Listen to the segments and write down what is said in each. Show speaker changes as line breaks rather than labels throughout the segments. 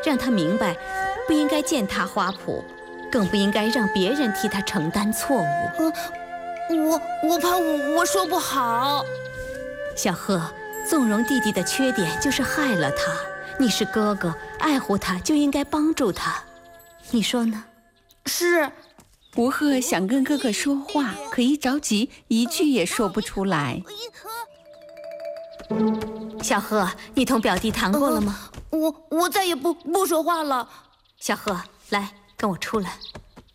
让他明白不应该践踏花圃，更不应该让别人替他承担错误。
我怕我说不好。
小贺，纵容弟弟的缺点就是害了他。你是哥哥，爱护他就应该帮助他，你说呢？
是。
吴贺想跟哥哥说话，可一着急，一句也说不出来。
小贺，你同表弟谈过了吗？
我再也不说话了。
小贺，来，跟我出来。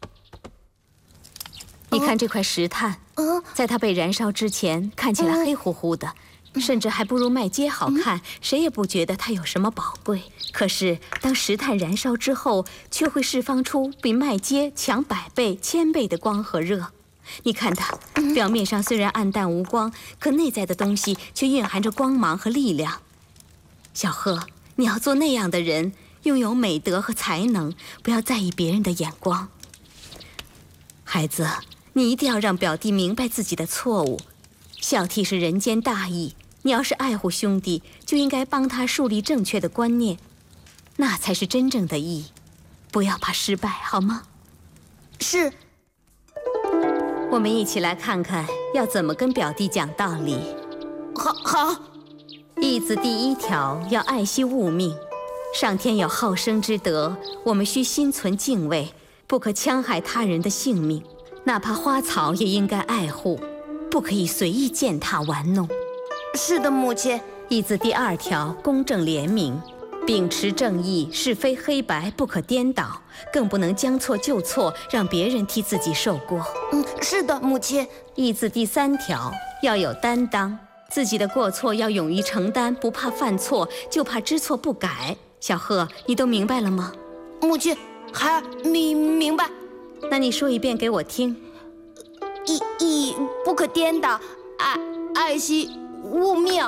你看这块石炭，在它被燃烧之前看起来黑乎乎的，甚至还不如麦秸好看，谁也不觉得它有什么宝贵。可是当石炭燃烧之后，却会释放出比麦秸强100倍、1000倍的光和热。你看它，表面上虽然暗淡无光，可内在的东西却蕴含着光芒和力量。小贺，你要做那样的人，拥有美德和才能，不要在意别人的眼光。孩子，你一定要让表弟明白自己的错误。孝悌是人间大义，你要是爱护兄弟，就应该帮他树立正确的观念，那才是真正的义。不要怕失败，好吗？
是。
我们一起来看看要怎么跟表弟讲道理。
好。
义字第1条要爱惜物命。上天有好生之德，我们需心存敬畏，不可戕害他人的性命。哪怕花草也应该爱护，不可以随意践踏玩弄。
是的，母亲。
义字第2条公正廉明。秉持正义，是非黑白不可颠倒，更不能将错就错，让别人替自己受过。
是的，母亲。
义字第3条要有担当，自己的过错要勇于承担，不怕犯错，就怕知错不改。小贺，你都明白了吗？
母亲，还明白。
那你说一遍给我听。
义不可颠倒，爱惜物命。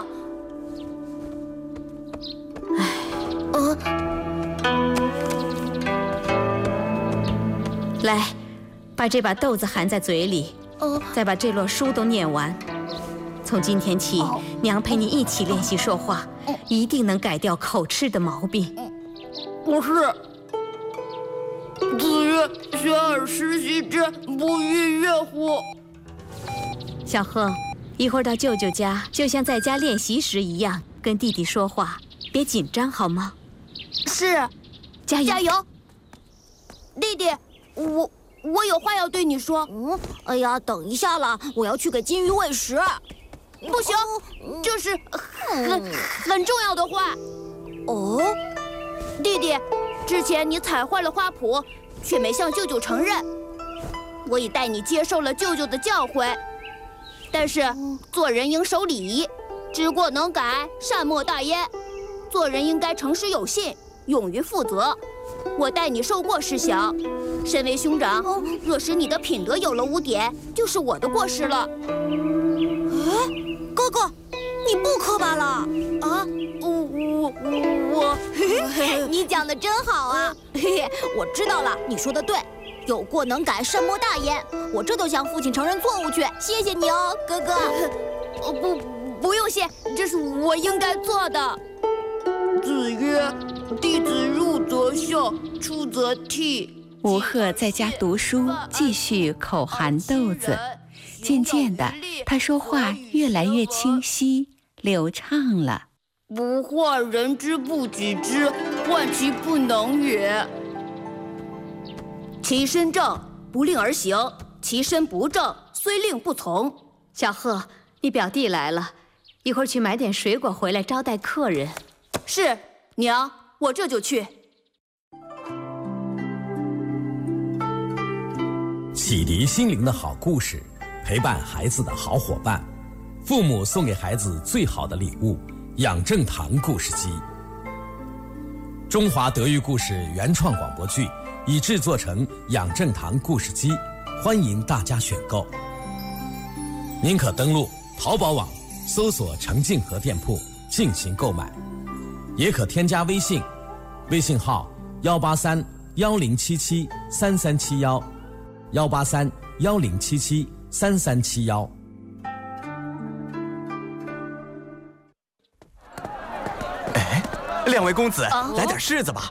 来，把这把豆子含在嘴里，再把这摞书都念完。从今天起，娘陪你一起练习说话，一定能改掉口吃的毛病。
不是。子曰：“学而时习之，不亦说乎？”
小贺，一会儿到舅舅家，就像在家练习时一样，跟弟弟说话，别紧张，好吗？
是。
加油！
加油！弟弟，我有话要对你说。
哎呀，等一下啦，我要去给金鱼喂食。
不行，这是很重要的话。弟弟，之前你踩坏了花圃，却没向舅舅承认。我已代你接受了舅舅的教诲，但是做人应守礼仪，知过能改，善莫大焉。做人应该诚实有信，勇于负责。我代你受过事小，身为兄长，若使你的品德有了污点，就是我的过失了。
哥哥，你不磕巴了啊？
我
你讲的真好啊！我知道了，你说的对，有过能改，善莫大焉。我这就向父亲承认错误去，谢谢你哦，哥哥。
不用谢，这是我应该做的。子曰：“弟子入则孝，出则悌。”
吴贺在家读书，继续口含豆子。渐渐的，他说话越来越清晰流畅了。
不患人之不己知，患其不能也。其身正，不令而行；其身不正，虽令不从。
小贺，你表弟来了，一会儿去买点水果回来招待客人。
是，娘，我这就去。
启迪心灵的好故事，陪伴孩子的好伙伴，父母送给孩子最好的礼物——养正堂故事机。中华德育故事原创广播剧已制作成养正堂故事机，欢迎大家选购。您可登录淘宝网搜索程静和店铺进行购买，也可添加微信，微信号18310773371，18310773371。
两位公子，来点柿子吧。